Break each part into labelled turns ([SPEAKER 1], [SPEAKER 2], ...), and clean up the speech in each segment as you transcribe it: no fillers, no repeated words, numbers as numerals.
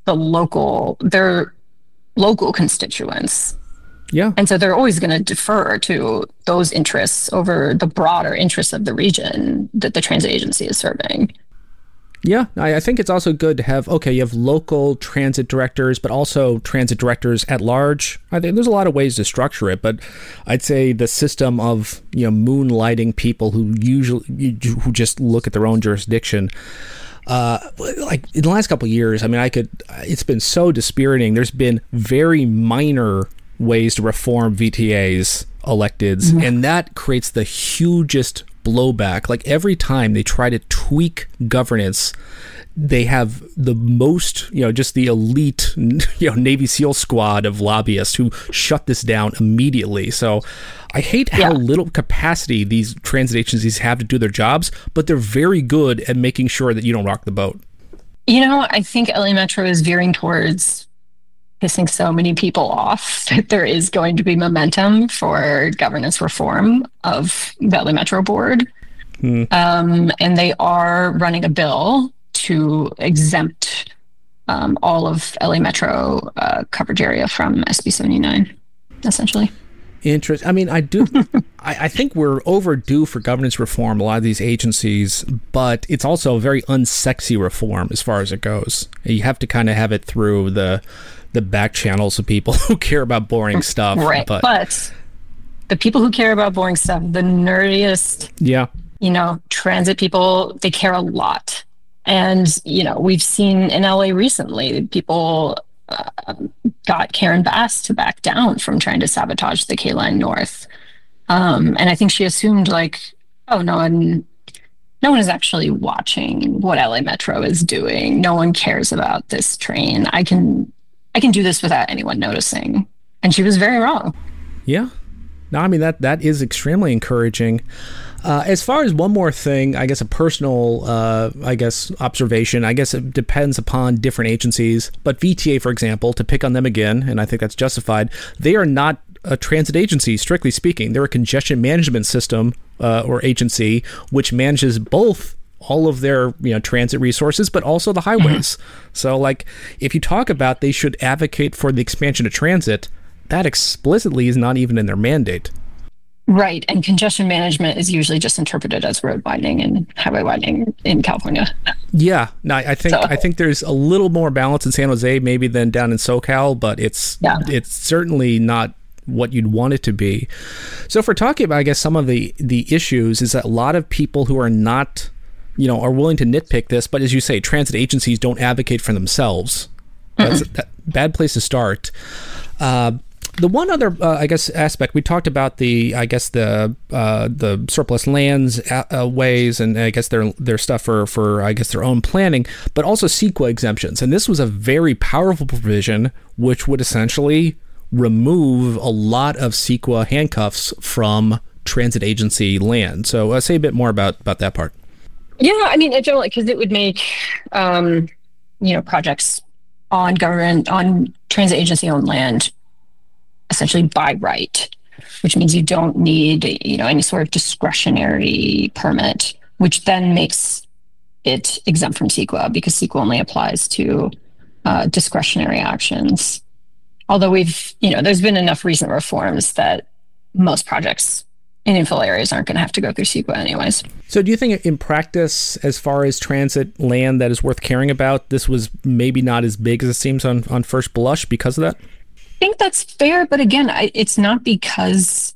[SPEAKER 1] their local constituents.
[SPEAKER 2] Yeah.
[SPEAKER 1] And so they're always going to defer to those interests over the broader interests of the region that the transit agency is serving.
[SPEAKER 2] Yeah, I think it's also good to have, you have local transit directors, but also transit directors at large. I think there's a lot of ways to structure it, but I'd say the system of, moonlighting people who just look at their own jurisdiction, like in the last couple of years, it's been so dispiriting. There's been very minor ways to reform VTA's electeds, and that creates the hugest blowback. Like every time they try to tweak governance, they have the most, just the elite, Navy SEAL squad of lobbyists who shut this down immediately. So I hate how little capacity these transit agencies have to do their jobs, but they're very good at making sure that you don't rock the boat.
[SPEAKER 1] I think LA Metro is veering towards pissing so many people off that there is going to be momentum for governance reform of the LA Metro Board. And they are running a bill to exempt all of LA Metro coverage area from SB 79, essentially.
[SPEAKER 2] Interesting. I think we're overdue for governance reform, a lot of these agencies, but it's also a very unsexy reform as far as it goes. You have to kind of have it through the back channels of people who care about boring stuff.
[SPEAKER 1] Right. But the people who care about boring stuff, the nerdiest, transit people, they care a lot. And, we've seen in LA recently, people got Karen Bass to back down from trying to sabotage the K-Line North. And I think she assumed no one is actually watching what LA Metro is doing. No one cares about this train. I can do this without anyone noticing. And she was very wrong.
[SPEAKER 2] Yeah. No, that is extremely encouraging. As far as one more thing, I guess a personal, observation, I guess it depends upon different agencies. But VTA, for example, to pick on them again, and I think that's justified, they are not a transit agency, strictly speaking. They're a congestion management system or agency, which manages both all of their transit resources, but also the highways. So if you talk about they should advocate for the expansion of transit, that explicitly is not even in their mandate.
[SPEAKER 1] Right. And congestion management is usually just interpreted as road widening and highway widening in California.
[SPEAKER 2] Yeah. No, I think there's a little more balance in San Jose maybe than down in SoCal, but it's certainly not what you'd want it to be. So if we're talking about, I guess, some of the issues is that a lot of people who are not are willing to nitpick this, but as you say, transit agencies don't advocate for themselves. That's a bad place to start. The one other, aspect, we talked about the surplus lands ways, and I guess their stuff for their own planning, but also CEQA exemptions. And this was a very powerful provision, which would essentially remove a lot of CEQA handcuffs from transit agency land. So say a bit more about that part.
[SPEAKER 1] Yeah, generally, because it would make, projects on transit agency owned land essentially by right, which means you don't need, any sort of discretionary permit, which then makes it exempt from CEQA because CEQA only applies to discretionary actions. Although there's been enough recent reforms that most projects in infill areas aren't going to have to go through CEQA anyways.
[SPEAKER 2] So do you think in practice, as far as transit land that is worth caring about, this was maybe not as big as it seems on first blush because of that?
[SPEAKER 1] I think that's fair, but again, it's not because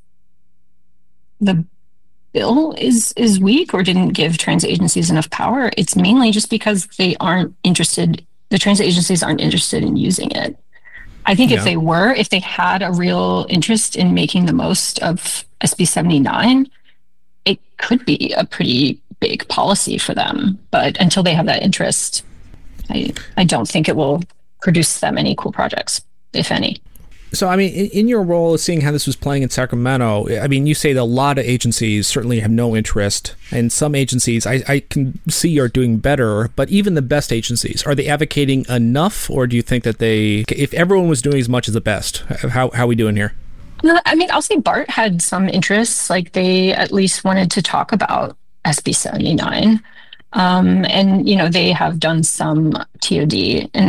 [SPEAKER 1] the bill is weak or didn't give transit agencies enough power. It's mainly just because the transit agencies aren't interested in using it. I think if they had a real interest in making the most of SB 79, it could be a pretty big policy for them. But until they have that interest, I don't think it will produce them any cool projects, if any.
[SPEAKER 2] So, in your role, seeing how this was playing in Sacramento, you say that a lot of agencies certainly have no interest, and some agencies I can see are doing better, but even the best agencies, are they advocating enough, or do you think that if everyone was doing as much as the best, how are we doing here?
[SPEAKER 1] No, I'll say BART had some interests, they at least wanted to talk about SB 79. And, they have done some TOD in